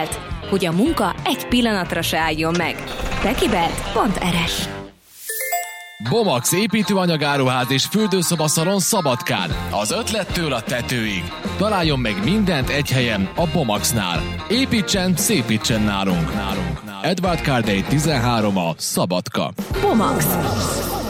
Tekibelt, hogy a munka egy pillanatra se álljon meg. Tekibelt.rs. Bomax építőanyagáruház és fürdőszobaszalon Szabadkán. Az ötlettől a tetőig. Találjon meg mindent egy helyen, a Bomaxnál. Építsen, szépítsen nálunk. Edward Cardey 13 a Szabadka. Bomax.